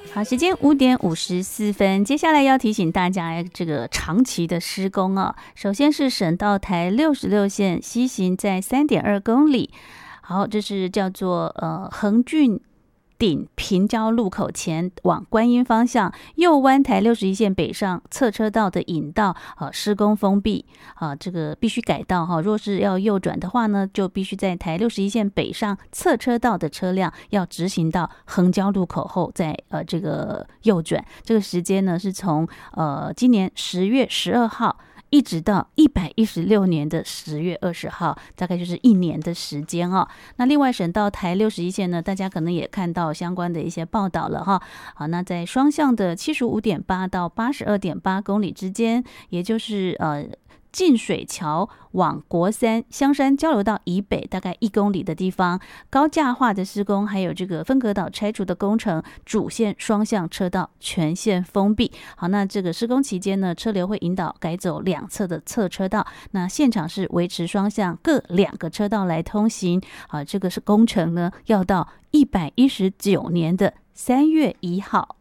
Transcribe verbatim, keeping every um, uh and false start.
好，时间五点五十四分，接下来要提醒大家这个长期的施工啊。首先是省道台六十六线西行在三点二公里，好，这是叫做呃横郡顶平交路口前往观音方向右弯台六十一线北上侧车道的引道啊施工封闭啊，这个必须改道哈。若是要右转的话呢，就必须在台六十一线北上侧车道的车辆要直行到横交路口后再呃这个右转。这个时间呢是从呃今年十月十二号。一直到一百一十六年的十月二十号，大概就是一年的时间哦。那另外省道台六十一线呢，大家可能也看到相关的一些报道了哈。好，那在双向的七十五点八到八十二点八公里之间，也就是呃。进水桥往国三香山交流道以北大概一公里的地方，高架化的施工，还有这个分隔岛拆除的工程，主线双向车道全线封闭。好，那这个施工期间呢，车流会引导改走两侧的侧车道，那现场是维持双向各两个车道来通行。好，这个是工程呢，要到一百一十九年的三月一号。